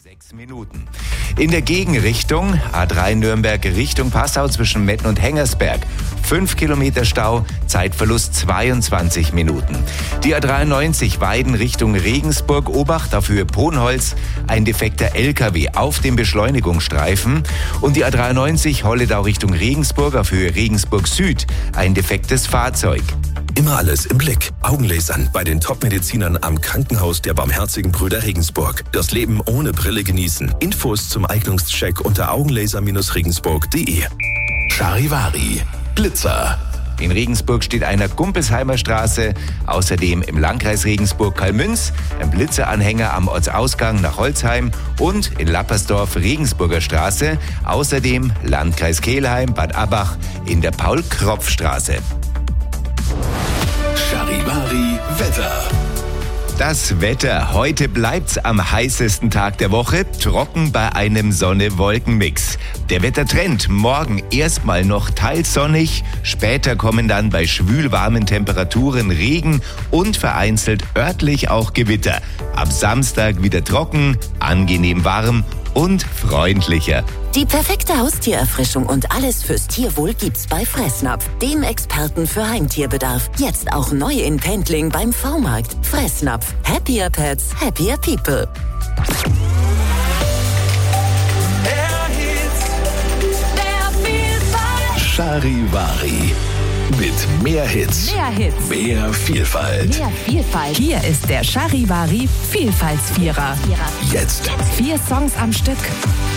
6 Minuten. In der Gegenrichtung A3 Nürnberg Richtung Passau zwischen Metten und Hengersberg 5 Kilometer Stau, Zeitverlust 22 Minuten. Die A93 Weiden Richtung Regensburg, Obacht auf Höhe Ponholz, ein defekter LKW auf dem Beschleunigungsstreifen. Und die A93 Holledau Richtung Regensburg auf Höhe Regensburg Süd, ein defektes Fahrzeug. Immer alles im Blick. Augenlasern bei den Top-Medizinern am Krankenhaus der Barmherzigen Brüder Regensburg. Das Leben ohne Brille genießen. Infos zum Eignungscheck unter augenlaser-regensburg.de. Charivari. Blitzer. In Regensburg steht einer Gumpelsheimer Straße, außerdem im Landkreis Regensburg-Kalmünz ein Blitzeranhänger am Ortsausgang nach Holzheim und in Lappersdorf Regensburger Straße, außerdem Landkreis Kelheim, Bad Abbach in der Paul-Kropf-Straße. Charivari Wetter. Das Wetter. Heute bleibt's am heißesten Tag der Woche, trocken bei einem Sonne-Wolken-Mix. Der Wettertrend: morgen erstmal noch teils sonnig, später kommen dann bei schwülwarmen Temperaturen Regen und vereinzelt örtlich auch Gewitter. Ab Samstag wieder trocken, angenehm warm und freundlicher. Die perfekte Haustiererfrischung und alles fürs Tierwohl gibt's bei Fressnapf, dem Experten für Heimtierbedarf. Jetzt auch neu in Pendling beim V-Markt. Fressnapf. Happier Pets, happier people. Charivari. Mit mehr Hits. Mehr Hits. Mehr Vielfalt. Mehr Vielfalt. Hier ist der Charivari Vielfaltsvierer. Jetzt. 4 Songs am Stück.